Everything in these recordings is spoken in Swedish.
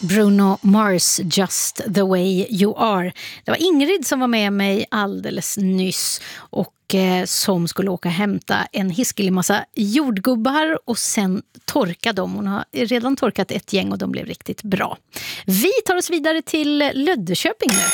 Bruno Mars, Just the way you are. Det var Ingrid som var med mig alldeles nyss och som skulle åka och hämta en hiskelig massa jordgubbar och sen torka dem. Hon har redan torkat ett gäng och de blev riktigt bra. Vi tar oss vidare till Löddeköping nu.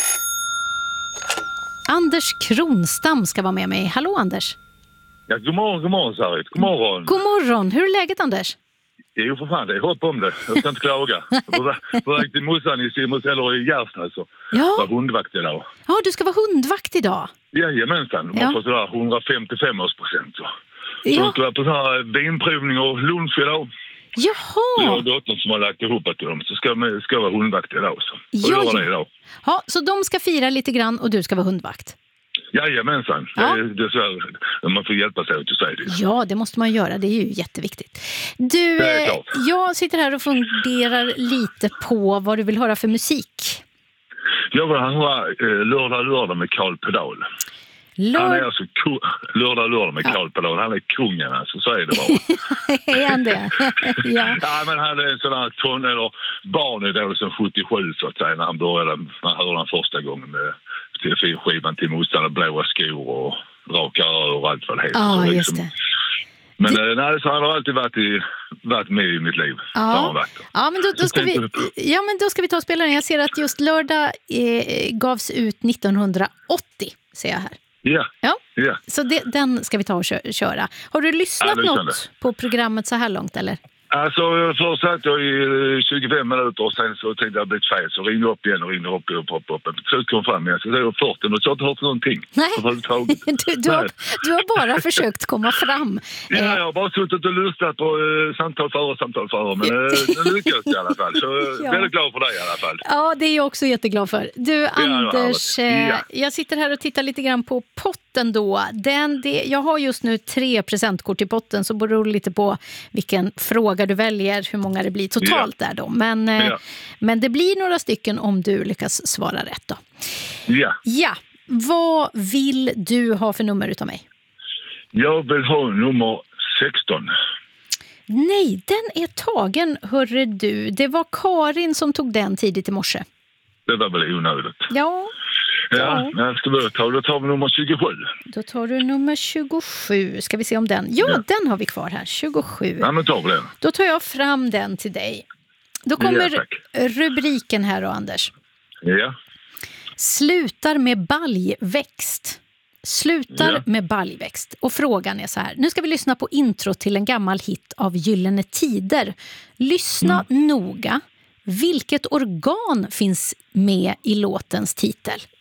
Anders Kronstam ska vara med mig. Hallå Anders. Ja, god morgon Sarit. God morgon. God morgon. Hur är läget Anders? Jo för fan, det är hopp om det. Jag ska inte klaga. På väg till morsan i Simons eller i Gärsta så var hundvakt idag. Ja, du ska vara hundvakt idag. Jajamensan, man får sådär 155-årspresent. Så jag ska vara på sån här vinprovning och lunch idag. Jaha. Jag har dottern som har lagt ihop till dem så ska vara hundvakt idag. Så gör det idag. Ja, så de ska fira lite grann och du ska vara hundvakt? Jajamensan, det är så man får hjälpa sig att säga det. Ja, det måste man göra, det är ju jätteviktigt. Du, jag sitter här och funderar lite på vad du vill höra för musik. Jag vill höra lördag med Carl Pedal. Han är alltså lördag med Carl Pedal. Han är kungen alltså, så är det bara. Är han det? Ja, men han är en sån här barnidol som 77 så att säga när han började. Man hörde han första gången med skivan till motstånd och blåa skor och raka öar och allt vad det heter. Ja, så just det. Men nej, så han har alltid varit med i mitt liv. Ja, men då ska vi ta och spela den. Jag ser att just lördag gavs ut 1980, ser jag här. Ja. Så den ska vi ta och köra. Har du lyssnat något på programmet så här långt eller? Alltså först satt jag i 25 minuter och sen så tänkte jag blivit fel så ringde upp igen och ringde upp. Så kom fram igen så det var 40 och så har jag inte hört någonting. Nej, du har bara försökt komma fram. Ja, jag har bara suttit och lyssnat på samtal före men det lyckades i alla fall. Så väldigt glad för dig i alla fall. Ja, det är jag också jätteglad för. Du Anders, jag sitter här och tittar lite grann på potten då. Jag har just nu 3 presentkort i potten så beror det lite på vilken fråga du väljer, hur många det blir totalt där då. Men det blir några stycken om du lyckas svara rätt då. Ja. Vad vill du ha för nummer utav mig? Jag vill ha nummer 16. Nej, den är tagen, hörre du. Det var Karin som tog den tidigt i morse. Det var väl onödigt. Ja, då tar vi nummer 27. Då tar du nummer 27. Ska vi se om den... den har vi kvar här. 27. Ja, men tar vi den. Då tar jag fram den till dig. Då kommer rubriken här då, Anders. Ja. Slutar med baljväxt. Med baljväxt. Och frågan är så här. Nu ska vi lyssna på intro till en gammal hit av Gyllene Tider. Lyssna noga. Vilket organ finns med i låtens titel?